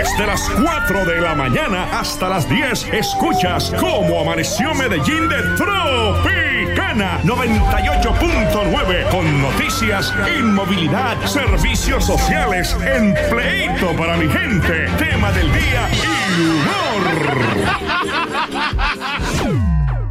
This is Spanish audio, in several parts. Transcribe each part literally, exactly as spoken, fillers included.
Desde las cuatro de la mañana hasta las diez, escuchas Cómo Amaneció Medellín de Tropicana noventa y ocho punto nueve, con noticias, inmovilidad, servicios sociales, empleito para mi gente, tema del día y humor.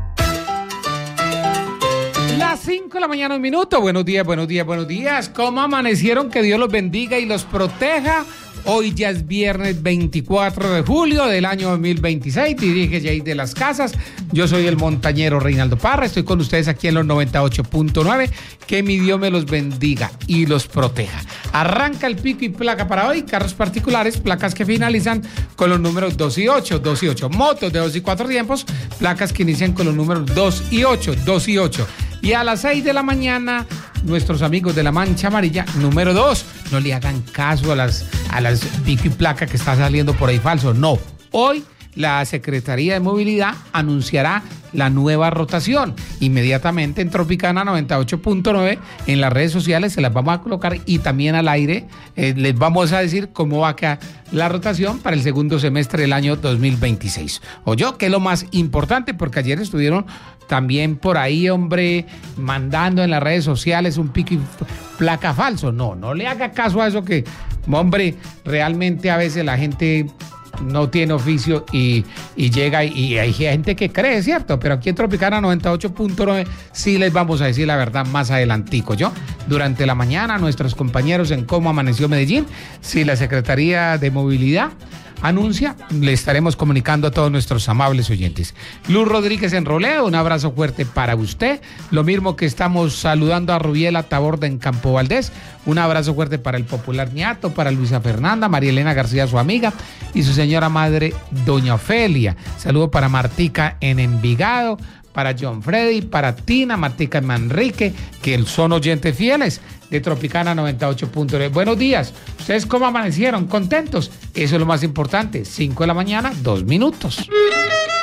Las cinco de la mañana, un minuto. Buenos días, buenos días, buenos días. ¿Cómo amanecieron? Que Dios los bendiga y los proteja. Hoy ya es viernes veinticuatro de julio del año dos mil veintiséis. Dirige Jay de las Casas. Yo soy el montañero Reinaldo Parra. Estoy con ustedes aquí en los noventa y ocho punto nueve. Que mi Dios me los bendiga y los proteja. Arranca el pico y placa para hoy. Carros particulares, placas que finalizan con los números dos y ocho, dos y ocho. Motos de dos y cuatro tiempos, placas que inician con los números dos y ocho, dos y ocho. Y a las seis de la mañana, nuestros amigos de la Mancha Amarilla, número dos. No le hagan caso a las, a las pico y placa que está saliendo por ahí falso. No. Hoy la Secretaría de Movilidad anunciará la nueva rotación. Inmediatamente en Tropicana noventa y ocho punto nueve, en las redes sociales se las vamos a colocar y también al aire eh, les vamos a decir cómo va a quedar la rotación para el segundo semestre del año dos mil veintiséis. Oyó, que es lo más importante, porque ayer estuvieron también por ahí, hombre, mandando en las redes sociales un pico y placa falso. No, no le haga caso a eso, que, hombre, realmente a veces la gente no tiene oficio y, y llega y, y hay gente que cree, ¿cierto? Pero aquí en Tropicana noventa y ocho punto nueve sí les vamos a decir la verdad más adelantico. Yo, durante la mañana, nuestros compañeros en Cómo Amaneció Medellín, si la Secretaría de Movilidad anuncia, le estaremos comunicando a todos nuestros amables oyentes. Luz Rodríguez en Roleo, un abrazo fuerte para usted. Lo mismo que estamos saludando a Rubiela Taborda en Campo Valdés. Un abrazo fuerte para el popular ñato, para Luisa Fernanda, María Elena García, su amiga, y su señora madre, doña Ofelia. Saludo para Martica en Envigado, para John Freddy, para Tina, Martica en Manrique, que son oyentes fieles de Tropicana noventa y ocho punto nueve. Buenos días. ¿Ustedes cómo amanecieron? ¿Contentos? Eso es lo más importante. cinco de la mañana, dos minutos.